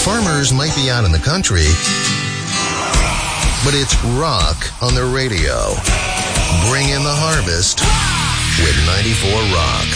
Farmers might be out in the country, but it's rock on the radio. Bring in the harvest with 94 Rock.